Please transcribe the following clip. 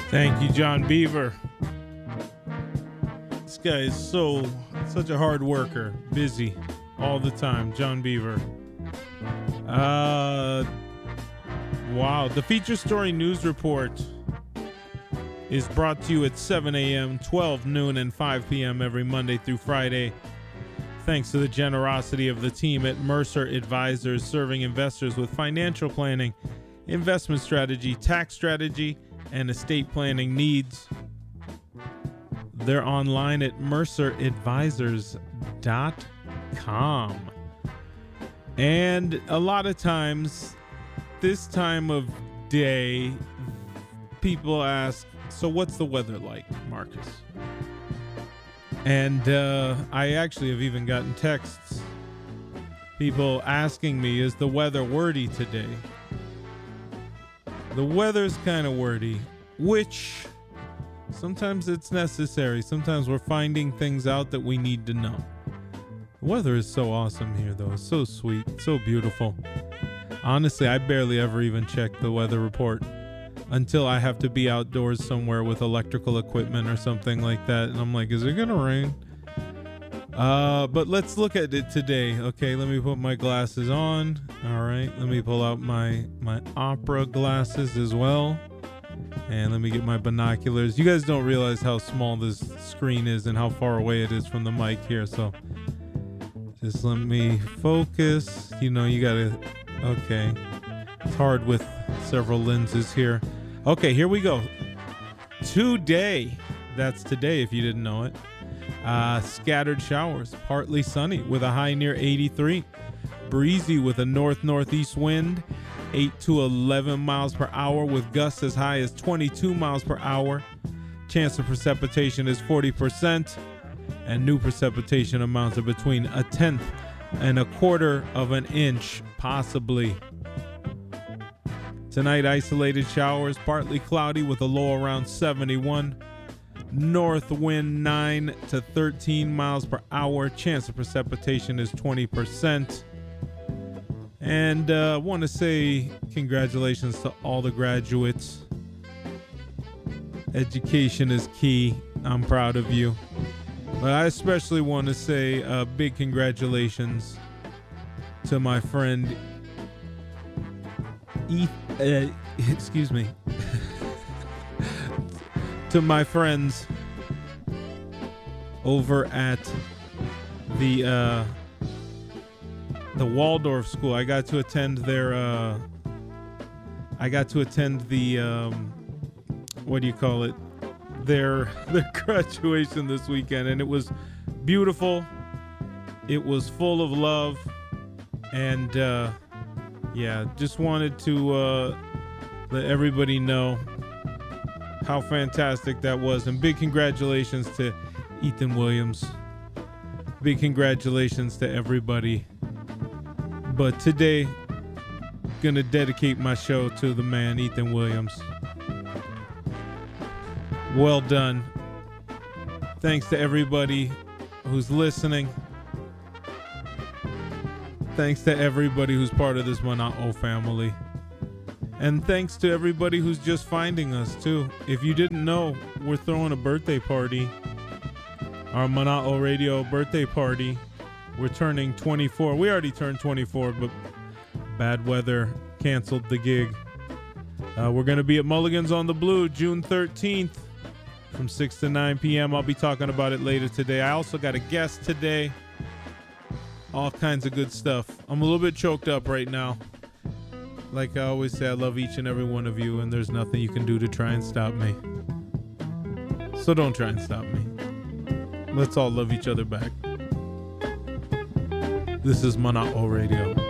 Thank you, John Beaver. This guy is such a hard worker, busy all the time. John Beaver. Wow. The Feature Story News Report is brought to you at 7 a.m., 12 noon, and 5 p.m. every Monday through Friday. Thanks to the generosity of the team at Mercer Advisors, serving investors with financial planning, investment strategy, tax strategy, and estate planning needs. They're online at merceradvisors.com. And a lot of times, this time of day, people ask, so what's the weather like, Marcus? And I actually have even gotten texts, people asking me, is the weather wordy today? The weather's kind of wordy, which sometimes it's necessary. Sometimes we're finding things out that we need to know. The weather is so awesome here, though. It's so sweet, so beautiful. Honestly, I barely ever even check the weather report until I have to be outdoors somewhere with electrical equipment or something like that. And I'm like, is it going to rain? But let's look at it today. Okay, let me put my glasses on. All right, let me pull out my opera glasses as well. And let me get my binoculars. You guys don't realize how small this screen is and how far away it is from the mic here. So just let me focus. You know, you gotta, okay. It's hard with several lenses here. Okay, here we go. Today, that's today if you didn't know it. Scattered showers, partly sunny with a high near 83. Breezy with a north-northeast wind, 8 to 11 miles per hour with gusts as high as 22 miles per hour. Chance of precipitation is 40%, and new precipitation amounts are between 1/10 and 1/4 of an inch, possibly. Tonight, isolated showers, partly cloudy with a low around 71. North wind 9 to 13 miles per hour. Chance of precipitation is 20%. And I want to say congratulations to all the graduates. Education is key. I'm proud of you. But I especially want to say a big congratulations to my friend excuse me. To my friends over at the Waldorf school. I got to attend their what do you call it? Their graduation this weekend, and it was beautiful. It was full of love, and yeah, just wanted to let everybody know how fantastic that was. And big congratulations to Ethan Williams. Big congratulations to everybody. But today, gonna dedicate my show to the man, Ethan Williams. Well done. Thanks to everybody who's listening. Thanks to everybody who's part of this Mana'o family. And thanks to everybody who's just finding us, too. If you didn't know, we're throwing a birthday party. Our Mana'o Radio birthday party. We're turning 24. We already turned 24, but bad weather canceled the gig. We're going to be at Mulligan's on the Blue June 13th from 6 to 9 p.m. I'll be talking about it later today. I also got a guest today. All kinds of good stuff. I'm a little bit choked up right now. Like I always say, I love each and every one of you, and there's nothing you can do to try and stop me. So don't try and stop me. Let's all love each other back. This is Mana'o Radio.